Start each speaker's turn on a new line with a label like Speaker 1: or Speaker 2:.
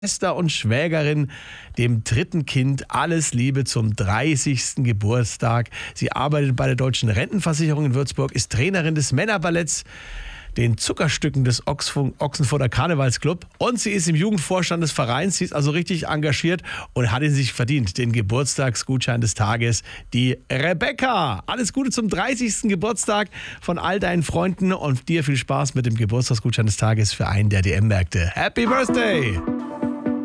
Speaker 1: Schwester und Schwägerin, dem dritten Kind, alles Liebe zum 30. Geburtstag. Sie arbeitet bei der Deutschen Rentenversicherung in Würzburg, ist Trainerin des Männerballetts, den Zuckerstücken des Ochsenfurter Karnevalsclub, und sie ist im Jugendvorstand des Vereins. Sie ist also richtig engagiert und hat ihn sich verdient, den Geburtstagsgutschein des Tages, die Rebecca. Alles Gute zum 30. Geburtstag von all deinen Freunden und dir viel Spaß mit dem Geburtstagsgutschein des Tages für einen der DM-Märkte. Happy Birthday!